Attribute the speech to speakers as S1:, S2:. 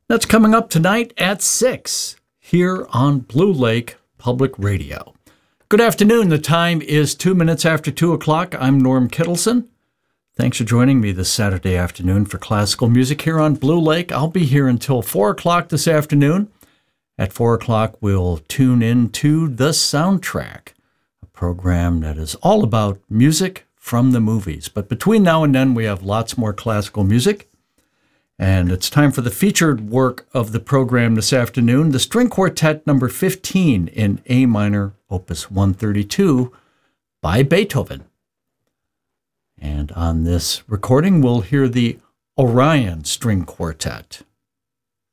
S1: That's coming up tonight at 6 here on Blue Lake Public Radio. Good afternoon. The time is 2 minutes after 2 o'clock. I'm Norm Kittleson. Thanks for joining me this Saturday afternoon for classical music here on Blue Lake. I'll be here until 4 o'clock this afternoon. At 4 o'clock, we'll tune into The Soundtrack, a program that is all about music from the movies. But between now and then, we have lots more classical music. And it's time for the featured work of the program this afternoon, the String Quartet number 15 in A minor, opus 132 by Beethoven. And on this recording, we'll hear the Orion String Quartet.